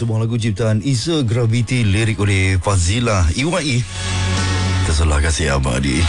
sebuah lagu ciptaan Isa Gravity, lirik oleh Fazila Iwai. Tersalah kasih abadi.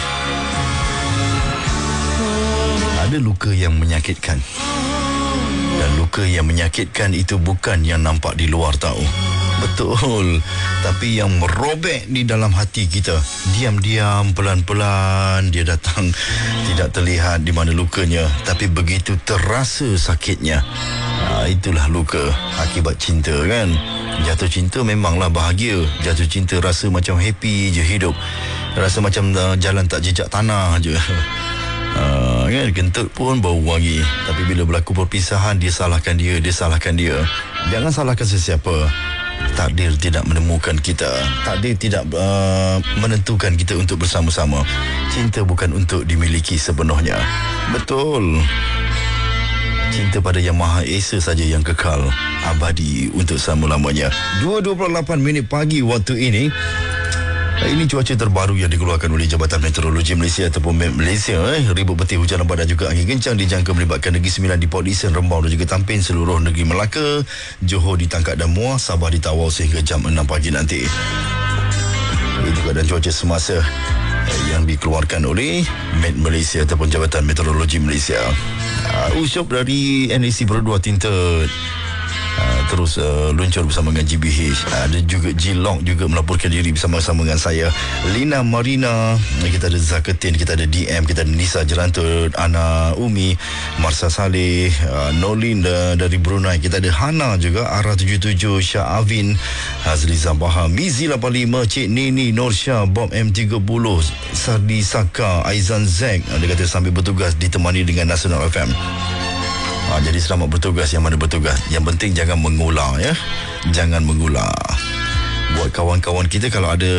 Ada luka yang menyakitkan, dan luka yang menyakitkan itu bukan yang nampak di luar tahu. Betul. Tapi yang merobek di dalam hati kita, diam-diam, pelan-pelan dia datang. Tidak terlihat di mana lukanya, tapi begitu terasa sakitnya. Itulah luka akibat cinta, kan? Jatuh cinta memanglah bahagia. Jatuh cinta rasa macam happy je hidup. Rasa macam jalan tak jejak tanah je. Kan, kentut pun bau wangi. Tapi bila berlaku perpisahan, dia salahkan dia. Jangan salahkan sesiapa. Takdir tidak menemukan kita. Takdir tidak menentukan kita untuk bersama-sama. Cinta bukan untuk dimiliki sepenuhnya. Betul. Cinta pada Yang Maha Esa saja yang kekal, abadi untuk selama-lamanya. 2:28 pagi waktu ini. Ini cuaca terbaru yang dikeluarkan oleh Jabatan Meteorologi Malaysia ataupun MET Malaysia. Ribut petir, hujan lebat dan juga angin kencang dijangka melibatkan Negeri Sembilan di Port Dickson, Rembau dan juga Tampin, seluruh negeri Melaka, Johor di Tangkak dan Muar, Sabah di Tawau sehingga jam 6 pagi nanti. Ini juga dan cuaca semasa yang dikeluarkan oleh MET Malaysia ataupun Jabatan Meteorologi Malaysia. Usyop dari NAC Berdua Tinted terus luncur bersama dengan GBH. Ada juga G-Lock juga melaporkan diri bersama-sama dengan saya, Lina Marina, kita ada Zakatin, kita ada DM, kita ada Nisa Jerantut, Ana Umi, Marsa Saleh, Nolin dari Brunei, kita ada Hana juga, Arah 77, Syah Avin, Hazli Zabaha, Mizi 85, Cik Nini, Norsha, Bob M30, Sardi Saka, Aizan Zek. Dia kata sambil bertugas ditemani dengan Nasional FM. Jadi selamat bertugas yang mana bertugas. Yang penting jangan mengular, ya. Jangan mengular. Buat kawan-kawan kita, kalau ada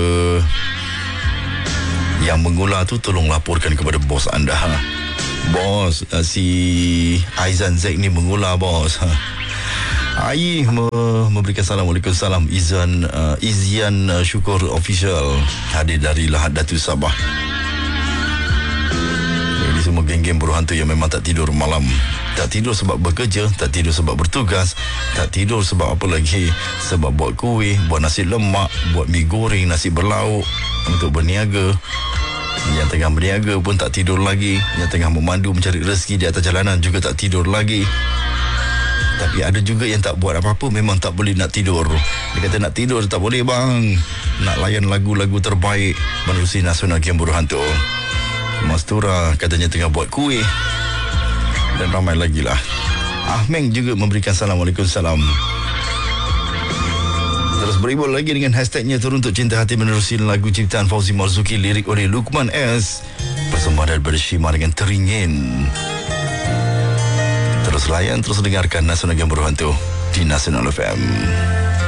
yang mengular tu, tolong laporkan kepada bos anda. Bos, si Aizan Zek ni mengular, bos. Ai memberikan salam. Waalaikumsalam. Izian Syukur Official hadir dari Lahad Datu Sabah. Jadi semua geng-geng buruh hantu yang memang tak tidur malam. Tak tidur sebab bekerja, tak tidur sebab bertugas, tak tidur sebab apa lagi, sebab buat kuih, buat nasi lemak, buat mi goreng, nasi berlauk untuk berniaga. Yang tengah berniaga pun tak tidur lagi. Yang tengah memandu mencari rezeki di atas jalanan juga tak tidur lagi. Tapi ada juga yang tak buat apa-apa, memang tak boleh nak tidur. Dia kata nak tidur tak boleh, bang. Nak layan lagu-lagu terbaik menerusi Nasional Game Buruh Hantu. Mastura katanya tengah buat kuih. Dan ramai lagi lah. Ahmeng juga memberikan salam. Waalaikumsalam. Terus beribul lagi dengan hashtagnya Teruntuk Cinta Hati menerusi lagu ciptaan Fauzi Marzuki, lirik oleh Lukman S. Persembahan daripada Shima dengan Teringin. Terus layan, terus dengarkan Nasional Game Buruh Hantu di Nasional FM.